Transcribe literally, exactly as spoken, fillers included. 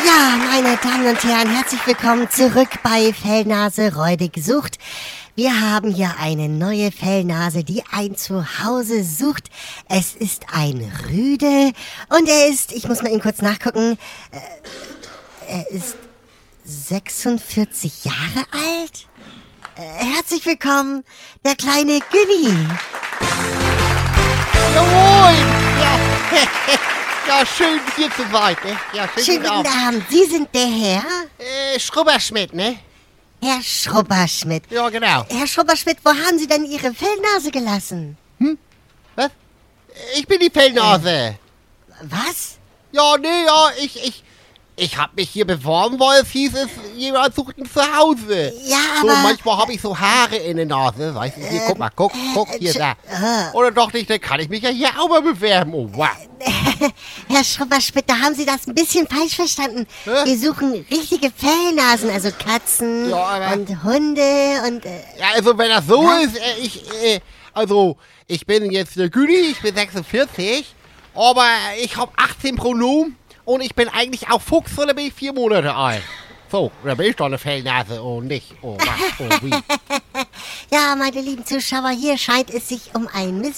Ja, meine Damen und Herren, herzlich willkommen zurück bei Fellnase räudig sucht. Wir haben hier eine neue Fellnase, die ein Zuhause sucht. Es ist ein Rüde und er ist, ich muss mal eben kurz nachgucken, äh, er ist sechsundvierzig Jahre alt. Äh, herzlich willkommen, der kleine Günni. Jawohl! Ja, ja, schön hier zu sein, ne? Ja, schön Schönen guten Abend. Sie sind der Herr? Äh, Schrubberschmidt, ne? Herr Schrubberschmidt. Ja, genau. Herr Schrubberschmidt, wo haben Sie denn Ihre Fellnase gelassen? Was? Ich bin die Fellnase. Was? Ja, nee, ja, ich, ich, ich hab mich hier beworben, weil es hieß, es, jemand sucht ein Zuhause. Ja, So, aber... manchmal habe ich so Haare in der Nase, weißt du, hier, guck mal, guck, guck, hier, da. äh. Und dann dachte ich, dann kann ich mich ja hier auch mal bewerben. Oh, wow. Herr Schrubberschmidt, da haben Sie das ein bisschen falsch verstanden. Hä? Wir suchen richtige Fellnasen, also Katzen Ja, aber- und Hunde und... Äh, Ja, also wenn das so Was? ist, äh, ich, äh, also ich bin jetzt der Güni, ich bin sechsundvierzig, aber ich habe achtzehn Pronomen und ich bin eigentlich auch Fuchs, oder bin ich vier Monate alt. So, da bin ich doch eine Fellnase und nicht, oh was, oh wie. ja, meine lieben Zuschauer, hier scheint es sich um ein Miss